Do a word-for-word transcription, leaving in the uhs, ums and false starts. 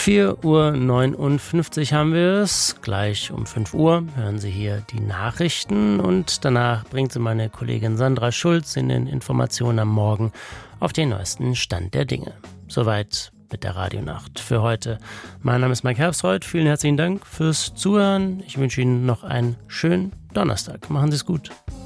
vier Uhr neunundfünfzig haben wir es. Gleich um fünf Uhr hören Sie hier die Nachrichten und danach bringt Sie meine Kollegin Sandra Schulz in den Informationen am Morgen auf den neuesten Stand der Dinge. Soweit mit der Radionacht für heute. Mein Name ist Mike Herbstreuth. Vielen herzlichen Dank fürs Zuhören. Ich wünsche Ihnen noch einen schönen Donnerstag. Machen Sie es gut.